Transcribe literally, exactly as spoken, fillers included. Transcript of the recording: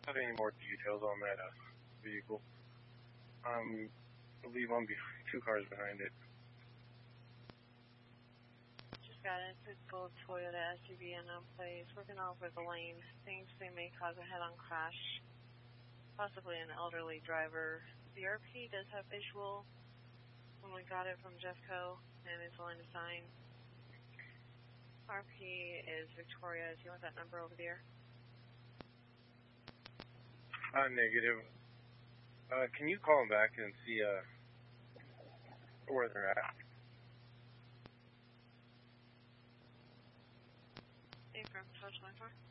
Have any more details on that uh, vehicle? Um, I believe I'm be two cars behind it. Just got a physical Toyota S U V unknown place, working over the lane. Thinks they may cause a head-on crash, possibly an elderly driver. The R P does have visual when we got it from Jeffco and is willing to sign. R P is Victoria. Do you want that number over the air? Uh, negative. Uh, can you call them back and see uh where they're at? Affirm, Charge nine four.